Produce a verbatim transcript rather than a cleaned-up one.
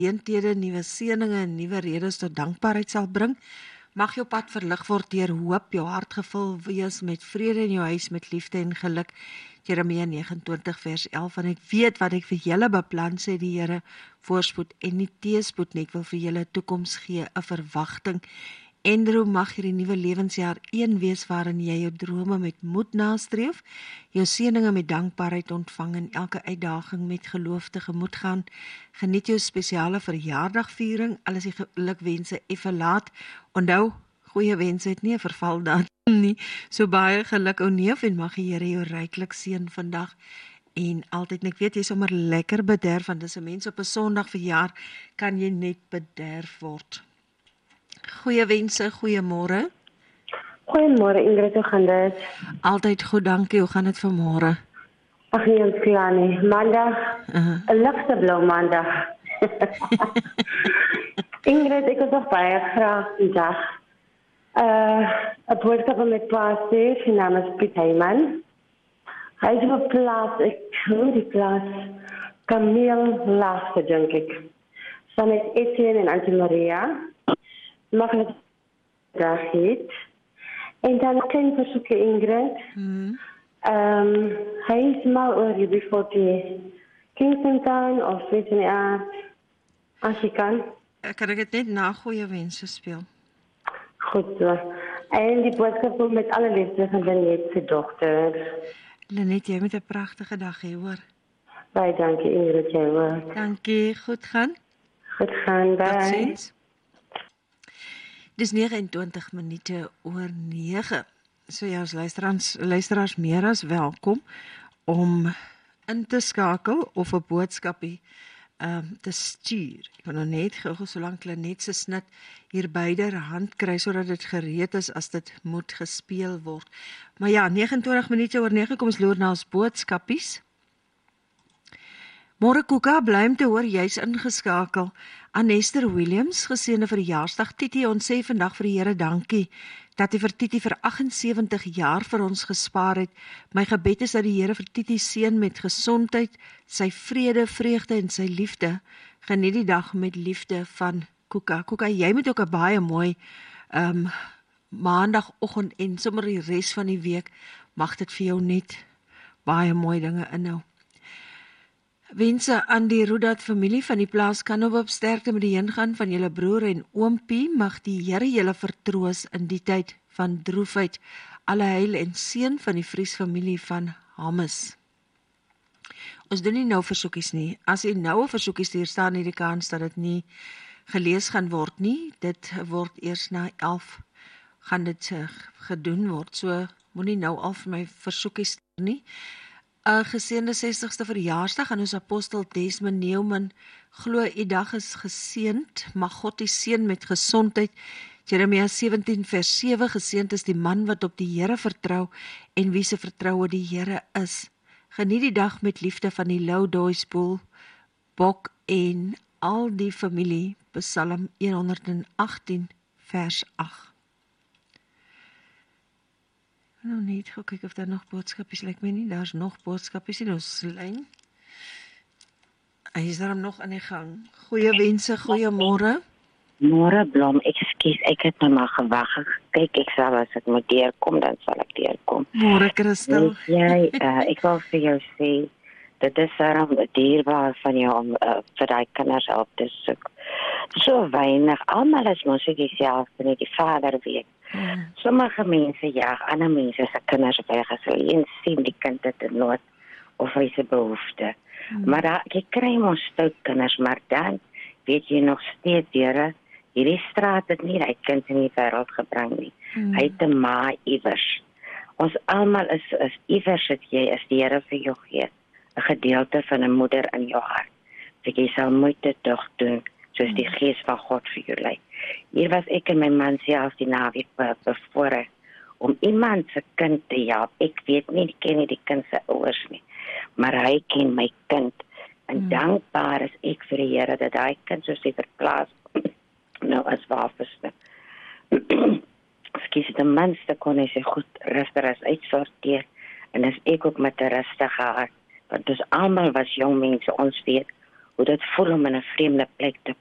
geleenthede, nuwe seëninge en nuwe redes tot dankbaarheid sal bring. Mag jou pad verlig word deur hoop, jou hart gevul wees met vrede in jou huis, met liefde en geluk. Jeremia negenentwintig vers elf, en ek weet wat ek vir julle beplan, sê die Here, voorspoed en nie teëspoed nie. Ek wil vir julle 'n toekoms gee, 'n verwagting. Andrew, mag hierdie nuwe lewensjaar een wees waarin jy jou drome met moed nastreef, jou seëninge met dankbaarheid ontvang en elke uitdaging met geloof tegemoet gaan. Geniet jou spesiale verjaardagviering, al is die gelukwense effe laat. Onthou, goeie wense het nie 'n vervaldatum nie. So baie geluk, ou neef, en mag die Here jou ryklik seën vandag en altyd. En ek weet jy is sommer lekker bederf, want as 'n mens op 'n Sondag verjaar, kan jy net bederf word. Goeie wense, goeiemôre. Goeiemôre Ingrid, hoe gaan dit? Altyd goed, dankie. Hoe gaan dit vanmôre? Ag nee, ons klaar nie. Maandag, 'n uh-huh. ligte blou maandag. Ingrid, ek wil toch baie graag vandag uh, 'n boodskap aan my plaas stuur. Sy naam is Piet Heiman. Hy is op 'n plaas, ek hoe die plaas, Kameel Laagte, dink ek. Saam met Etienne en Auntie Maria. Mag het dag het. En dan een klein verzoekje, Ingrid. Mm. Um, hij is mal oor je bijvoorbeeld Kingston Town of weet je niet aan. Als je kan. Kan ik het net na goeie wensen speel? Goed zo. En die boodschap komt met alle liefde van Lenette, dochter. Lenette, jij met een prachtige dag, hè, hoor. Bye, dankie Ingrid, jij hoor. Dankie, goed gaan? Goed gaan, bye. Tot ziens. Dis negenentwintig minute oor nege. So ja, as luisteraars, luisteraars meer as welkom om in te skakel of 'n boodskapie um, te stuur. Ek wil nou net gou so lank Lenet se snit hier byderhand kry sodat dit gereed is as dit moet gespeel word. Maar ja, negenentwintig minute oor nege, kom ons loer na ons boodskapies. Môre Koeka, bly om te hoor jy's ingeskakel. Aan Esther Williams, geseënde verjaarsdag. Titi, ons sê vandag vir die Here dankie dat hy vir Titi vir agt en sewentig jaar vir ons gespaar het. My gebed is dat die Here vir Titi seën met gesondheid, sy vrede, vreugde en sy liefde. Geniet die dag met liefde van Koeka. Koeka, jy moet ook 'n baie mooi um, maandagoggend en sommer die res van die week mag dit vir jou net baie mooi dinge inhou. Wense aan die Rudat familie van die plaas Kannewop, sterkte met die heengaan van julle broer en oompie, mag die Here julle vertroos in die tyd van droefheid, alle heil en seën van die Vries familie van Hammes. Ons doen nie nou versoekies nie. As jy nou 'n versoekie stuur, staan nie die kans dat dit nie gelees gaan word nie. Dit word eers na elf gaan dit uh, gedoen word. So moenie nou al vir my versoekies stuur nie. 'n Geseënde sestigste verjaarsdag aan ons apostel Desmond Neumann. Glo u dag is geseënd. Mag God u seën met gesondheid. Jeremia sewentien vers sewe, geseënd is die man wat op die Here vertrou en wie se vertroue die Here is. Geniet die dag met liefde van die Loudooispoel, Bok en al die familie. Psalm honderdagtien vers agt. Nou net, gaan kyk of daar nog boodskapies, lyk my nie, daar is nog boodskapies in ons lyn. Hy is daar nog aan die gang. Goeie wense, goeie môre. Môre Blom, ekskuus, ek het nou maar gewag. Kyk, ek sal as ek moet deurkom, dan sal ek deurkom. Môre Christel. Weet jy, uh, ek wil vir jou sê, dit is daarom dierbaar van jou om uh, vir die kinders op te soek. So weinig, almal is mos ek dieselfde, net die vader weet. Hmm. Sommige mense jaag ander mense se kinders weg as hulle eens sien die kind het 'n nood of hy se behoefte. Hmm. Maar daar, jy kry mos stout kinders, maar dan weet jy nog steeds, Here, hierdie straat het nie hy kind in die wêreld gebring nie. Hmm. Hy het 'n ma iewers. Ons almal is is iewers het jy as die Here vir jou gee 'n gedeelte van 'n moeder in jou hart. Dat jy sal moeite tog doen soos die Gees van God vir jou lei. Hier was ek en my man self die naweek bevore om iemand se kind te help. Ek weet nie, ek ken nie die kind se ouers nie, maar hy ken my kind. En hmm. dankbaar is ek vir die Here dat hy kind soos hy verplaas nou as wapenste. Skies die minste kon hy sy goed rustig as uitsorteer en as ek ook met 'n rustige hart, want ons almal was jong mense, ons weet hoe dit voel om in 'n vreemde plek te